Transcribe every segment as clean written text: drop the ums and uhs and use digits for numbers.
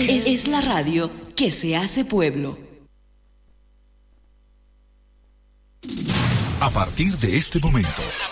Es la radio que se hace pueblo. A partir de este momento.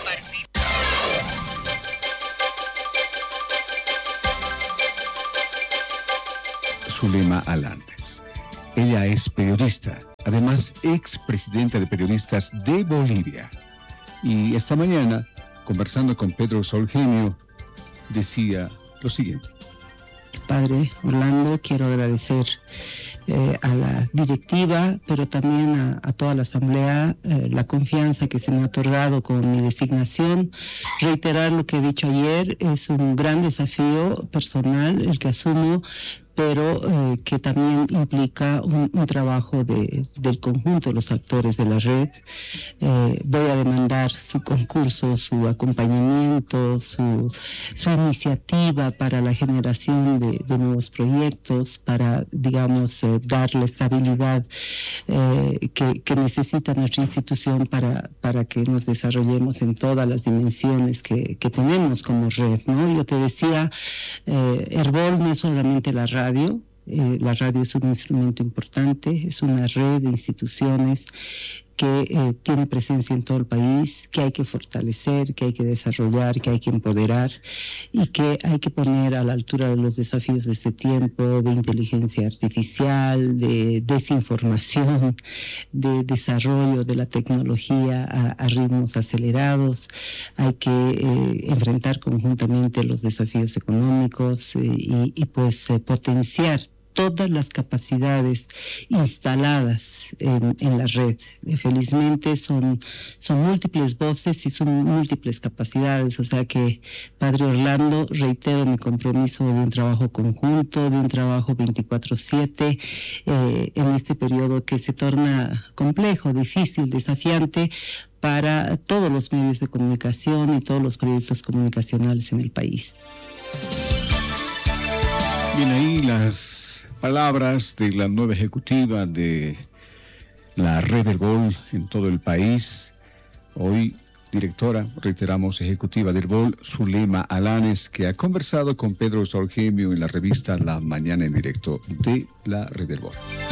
Zulema Alanes. Ella es periodista, además expresidenta de Periodistas de Bolivia. Y esta mañana, conversando con Pedro Solgenio, decía lo siguiente. Padre Orlando, quiero agradecer a la directiva, pero también a toda la asamblea, la confianza que se me ha otorgado con mi designación. Reiterar lo que he dicho ayer, es un gran desafío personal el que asumo, pero que también implica un trabajo del conjunto de los actores de la red. Voy a demandar su concurso, su acompañamiento, su iniciativa para la generación de nuevos proyectos, para, digamos, darle estabilidad que necesita nuestra institución para que nos desarrollemos en todas las dimensiones que tenemos como red, ¿no? Yo te decía, Herbol no es solamente la radio. La radio es un instrumento importante, es una red de instituciones que tiene presencia en todo el país, que hay que fortalecer, que hay que desarrollar, que hay que empoderar y que hay que poner a la altura de los desafíos de este tiempo, de inteligencia artificial, de desinformación, de desarrollo de la tecnología a ritmos acelerados. Hay que enfrentar conjuntamente los desafíos económicos y potenciar todas las capacidades instaladas en la red. Felizmente son múltiples voces y son múltiples capacidades, o sea que, Padre Orlando, reitero mi compromiso de un trabajo conjunto, de un trabajo 24/7 en este periodo que se torna complejo, difícil, desafiante para todos los medios de comunicación y todos los proyectos comunicacionales en el país. Bien, ahí las palabras de la nueva ejecutiva de la Red Herbol en todo el país. Hoy, directora, reiteramos, ejecutiva del Herbol, Zulema Alanes, que ha conversado con Pedro Solgenio en la revista La Mañana en Directo de la Red Herbol.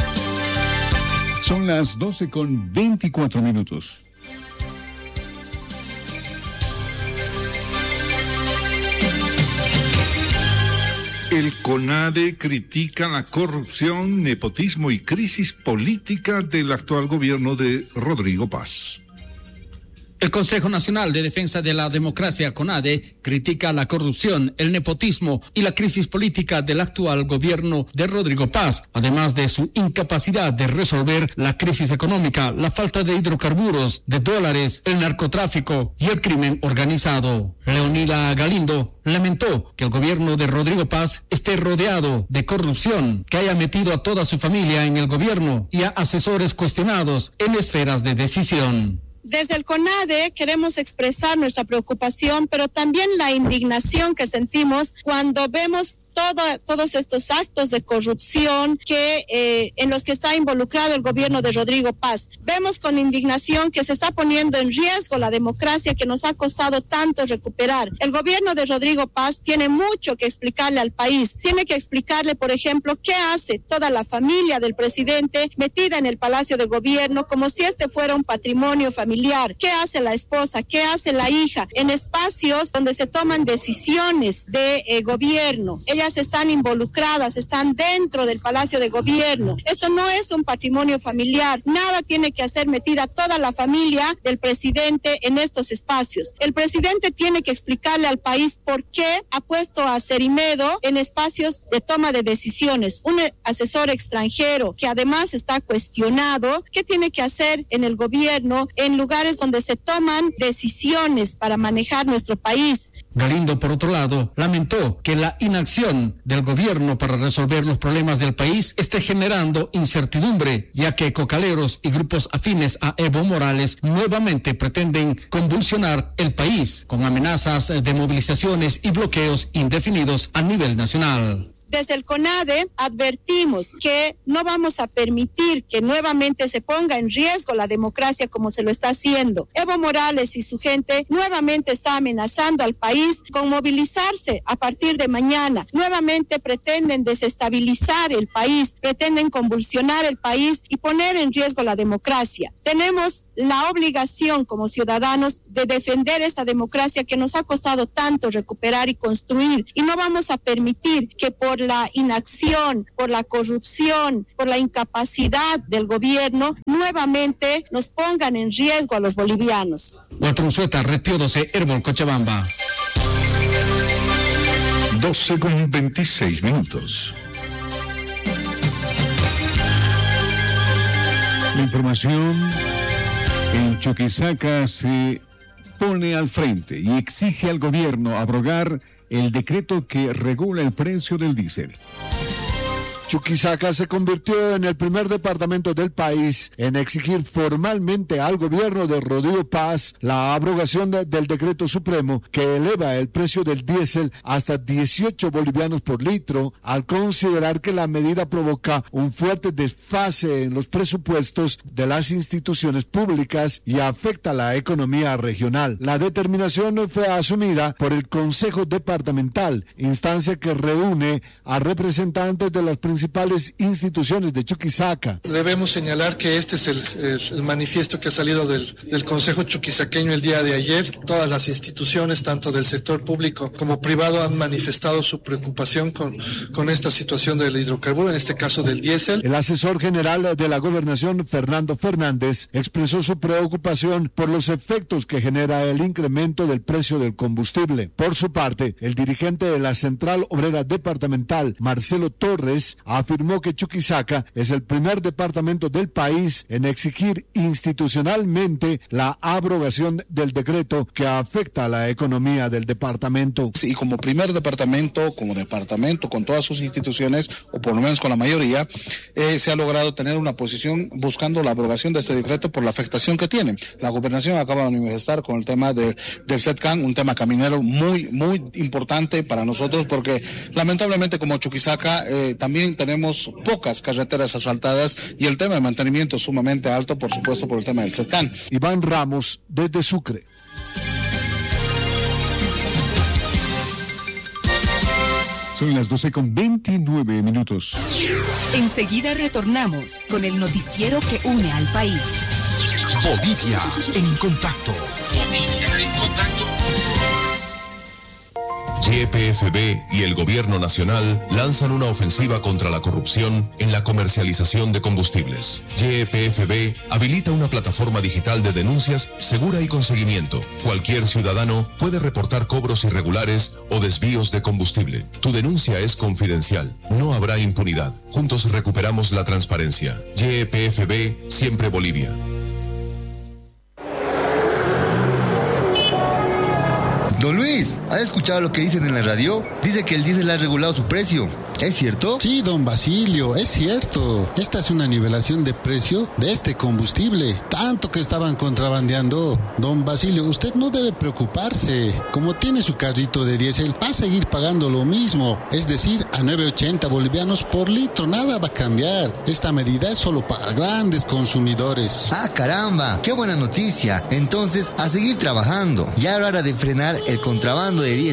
Son las 12:24. El CONADE critica la corrupción, nepotismo y crisis política del actual gobierno de Rodrigo Paz. El Consejo Nacional de Defensa de la Democracia, CONADE, critica la corrupción, el nepotismo y la crisis política del actual gobierno de Rodrigo Paz, además de su incapacidad de resolver la crisis económica, la falta de hidrocarburos, de dólares, el narcotráfico y el crimen organizado. Leonila Galindo lamentó que el gobierno de Rodrigo Paz esté rodeado de corrupción, que haya metido a toda su familia en el gobierno y a asesores cuestionados en esferas de decisión. Desde el CONADE queremos expresar nuestra preocupación, pero también la indignación que sentimos cuando vemos todos estos actos de corrupción en los que está involucrado el gobierno de Rodrigo Paz. Vemos con indignación que se está poniendo en riesgo la democracia que nos ha costado tanto recuperar. El gobierno de Rodrigo Paz tiene mucho que explicarle al país. Tiene que explicarle, por ejemplo, qué hace toda la familia del presidente metida en el Palacio de Gobierno como si este fuera un patrimonio familiar. ¿Qué hace la esposa? ¿Qué hace la hija? En espacios donde se toman decisiones de gobierno. Ellas están involucradas, están dentro del Palacio de Gobierno. Esto no es un patrimonio familiar. Nada tiene que hacer metida toda la familia del presidente en estos espacios. El presidente tiene que explicarle al país por qué ha puesto a Cerimedo en espacios de toma de decisiones. Un asesor extranjero que además está cuestionado. ¿Qué tiene que hacer en el gobierno en lugares donde se toman decisiones para manejar nuestro país? Galindo, por otro lado, lamentó que la inacción del gobierno para resolver los problemas del país esté generando incertidumbre, ya que cocaleros y grupos afines a Evo Morales nuevamente pretenden convulsionar el país con amenazas de movilizaciones y bloqueos indefinidos a nivel nacional. Desde el CONADE advertimos que no vamos a permitir que nuevamente se ponga en riesgo la democracia como se lo está haciendo. Evo Morales y su gente nuevamente está amenazando al país con movilizarse a partir de mañana. Nuevamente pretenden desestabilizar el país, pretenden convulsionar el país y poner en riesgo la democracia. Tenemos la obligación como ciudadanos de defender esta democracia que nos ha costado tanto recuperar y construir, y no vamos a permitir que por la inacción, por la corrupción, por la incapacidad del gobierno, nuevamente nos pongan en riesgo a los bolivianos. Guatrunzueta, Repiódose, Herbol, Cochabamba. 12:26. La información: en Chuquisaca se pone al frente y exige al gobierno abrogar el decreto que regula el precio del diésel. Chuquisaca se convirtió en el primer departamento del país en exigir formalmente al gobierno de Rodrigo Paz la abrogación del decreto supremo que eleva el precio del diésel hasta 18 bolivianos por litro, al considerar que la medida provoca un fuerte desfase en los presupuestos de las instituciones públicas y afecta la economía regional. La determinación fue asumida por el Consejo Departamental, instancia que reúne a representantes de las principales instituciones de Chuquisaca. Debemos señalar que este es el manifiesto que ha salido del Consejo Chuquisaqueño el día de ayer. Todas las instituciones, tanto del sector público como privado, han manifestado su preocupación con esta situación del hidrocarburo, en este caso del diésel. El asesor general de la Gobernación, Fernando Fernández, expresó su preocupación por los efectos que genera el incremento del precio del combustible. Por su parte, el dirigente de la Central Obrera Departamental, Marcelo Torres, afirmó que Chuquisaca es el primer departamento del país en exigir institucionalmente la abrogación del decreto que afecta a la economía del departamento. Y como primer departamento, con todas sus instituciones, o por lo menos con la mayoría, se ha logrado tener una posición buscando la abrogación de este decreto por la afectación que tiene. La gobernación acaba de manifestar con el tema del CETCAN, un tema caminero muy, muy importante para nosotros, porque lamentablemente como Chuquisaca también tenemos pocas carreteras asfaltadas y el tema de mantenimiento es sumamente alto, por supuesto, por el tema del CETCAN. Iván Ramos, desde Sucre. Son las 12:29. Enseguida retornamos con el noticiero que une al país. Bolivia en contacto. YPFB y el Gobierno Nacional lanzan una ofensiva contra la corrupción en la comercialización de combustibles. YPFB habilita una plataforma digital de denuncias segura y con seguimiento. Cualquier ciudadano puede reportar cobros irregulares o desvíos de combustible. Tu denuncia es confidencial. No habrá impunidad. Juntos recuperamos la transparencia. YPFB, siempre Bolivia. Don Luis, ¿ha escuchado lo que dicen en la radio? Dice que el diésel ha regulado su precio. ¿Es cierto? Sí, don Basilio, es cierto. Esta es una nivelación de precio de este combustible. Tanto que estaban contrabandeando. Don Basilio, usted no debe preocuparse. Como tiene su carrito de diésel, va a seguir pagando lo mismo. Es decir, a 9.80 bolivianos por litro. Nada va a cambiar. Esta medida es solo para grandes consumidores. ¡Ah, caramba! ¡Qué buena noticia! Entonces, a seguir trabajando. Ya era hora de frenar el contrabando de diésel.